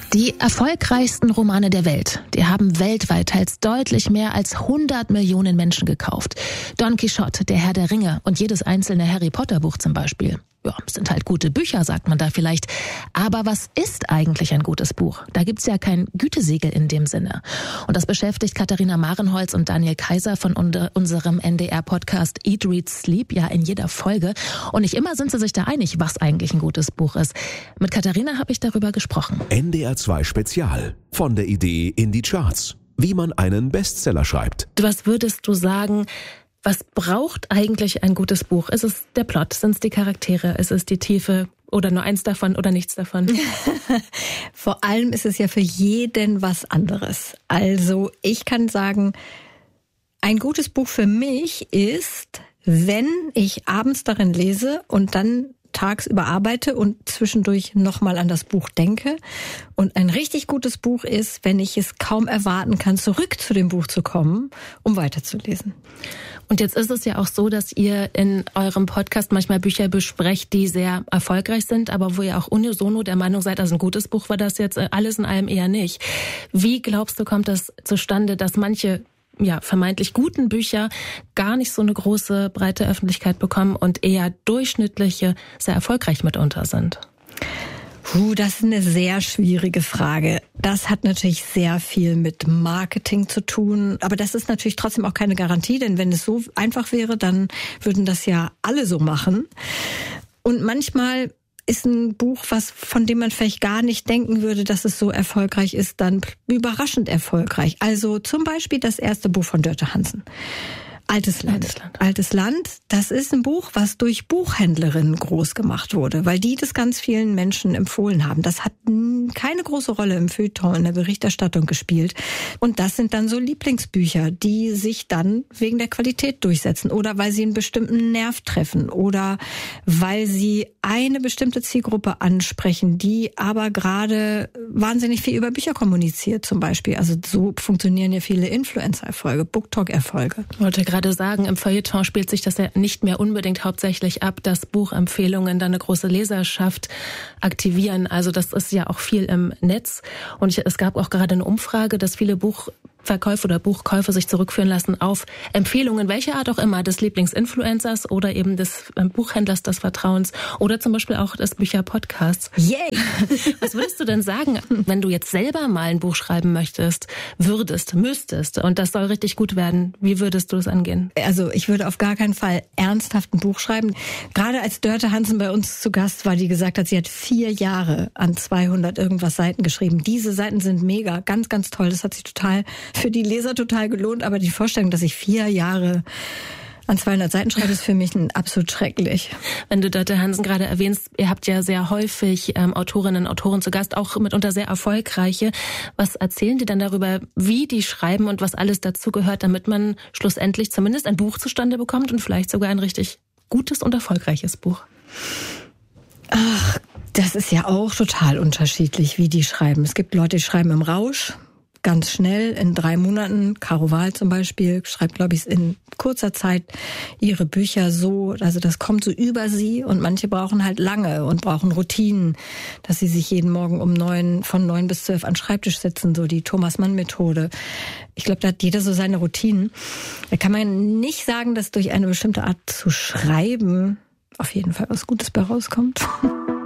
Die erfolgreichsten Romane der Welt, die haben weltweit teils deutlich mehr als 100 Millionen Menschen gekauft. Don Quixote, der Herr der Ringe und jedes einzelne Harry Potter Buch zum Beispiel. Ja, sind halt gute Bücher, sagt man da vielleicht. Aber was ist eigentlich ein gutes Buch? Da gibt's ja kein Gütesiegel in dem Sinne. Und das beschäftigt Katharina Marenholz und Daniel Kaiser von unserem NDR-Podcast Eat, Read, Sleep ja in jeder Folge. Und nicht immer sind sie sich da einig, was eigentlich ein gutes Buch ist. Mit Katharina habe ich darüber gesprochen. NDR 2 Spezial. Von der Idee in die Charts. Wie man einen Bestseller schreibt. Was würdest du sagen, was braucht eigentlich ein gutes Buch? Ist es der Plot? Sind es die Charaktere? Ist es die Tiefe? Oder nur eins davon oder nichts davon? Vor allem ist es ja für jeden was anderes. Also ich kann sagen, ein gutes Buch für mich ist, wenn ich abends darin lese und dann tagsüber arbeite und zwischendurch nochmal an das Buch denke. Und ein richtig gutes Buch ist, wenn ich es kaum erwarten kann, zurück zu dem Buch zu kommen, um weiterzulesen. Und jetzt ist es ja auch so, dass ihr in eurem Podcast manchmal Bücher besprecht, die sehr erfolgreich sind, aber wo ihr auch unisono der Meinung seid, also ein gutes Buch war das jetzt alles in allem eher nicht. Wie glaubst du, kommt das zustande, dass manche vermeintlich guten Bücher gar nicht so eine große, breite Öffentlichkeit bekommen und eher durchschnittliche, sehr erfolgreich mitunter sind? Das ist eine sehr schwierige Frage. Das hat natürlich sehr viel mit Marketing zu tun. Aber das ist natürlich trotzdem auch keine Garantie, denn wenn es so einfach wäre, dann würden das ja alle so machen. Und manchmal ist ein Buch, von dem man vielleicht gar nicht denken würde, dass es so erfolgreich ist, dann überraschend erfolgreich. Also zum Beispiel das erste Buch von Dörte Hansen. Altes Land. Das ist ein Buch, was durch Buchhändlerinnen groß gemacht wurde, weil die das ganz vielen Menschen empfohlen haben. Das hat keine große Rolle im Feuilleton, in der Berichterstattung gespielt. Und das sind dann so Lieblingsbücher, die sich dann wegen der Qualität durchsetzen oder weil sie einen bestimmten Nerv treffen oder weil sie eine bestimmte Zielgruppe ansprechen, die aber gerade wahnsinnig viel über Bücher kommuniziert zum Beispiel. Also so funktionieren ja viele Influencer-Erfolge, BookTok-Erfolge. Ich wollte gerade sagen, im Feuilleton spielt sich das ja nicht mehr unbedingt hauptsächlich ab, dass Buchempfehlungen dann eine große Leserschaft aktivieren. Also das ist ja auch viel im Netz. Und es gab auch gerade eine Umfrage, dass viele Buchverkäufe oder Buchkäufe sich zurückführen lassen auf Empfehlungen, welcher Art auch immer, des Lieblingsinfluencers oder eben des Buchhändlers des Vertrauens oder zum Beispiel auch des Bücherpodcasts. Yay! Was würdest du denn sagen, wenn du jetzt selber mal ein Buch schreiben müsstest und das soll richtig gut werden, wie würdest du das angehen? Also ich würde auf gar keinen Fall ernsthaft ein Buch schreiben. Gerade als Dörte Hansen bei uns zu Gast war, die gesagt hat, sie hat 4 Jahre an 200 irgendwas Seiten geschrieben. Diese Seiten sind mega, ganz, ganz toll. Das hat sich für die Leser total gelohnt. Aber die Vorstellung, dass ich 4 Jahre an 200 Seiten schreibe, ist für mich absolut schrecklich. Wenn du Dörte Hansen gerade erwähnst, ihr habt ja sehr häufig Autorinnen und Autoren zu Gast, auch mitunter sehr erfolgreiche. Was erzählen die dann darüber, wie die schreiben und was alles dazu gehört, damit man schlussendlich zumindest ein Buch zustande bekommt und vielleicht sogar ein richtig gutes und erfolgreiches Buch? Ach, das ist ja auch total unterschiedlich, wie die schreiben. Es gibt Leute, die schreiben im Rausch. Ganz schnell, in 3 Monaten. Caro Wahl zum Beispiel schreibt, glaube ich, in kurzer Zeit ihre Bücher so, also das kommt so über sie und manche brauchen halt lange und brauchen Routinen, dass sie sich jeden Morgen von 9 bis 12 an den Schreibtisch setzen, so die Thomas-Mann-Methode. Ich glaube, da hat jeder so seine Routinen. Da kann man nicht sagen, dass durch eine bestimmte Art zu schreiben auf jeden Fall was Gutes bei rauskommt.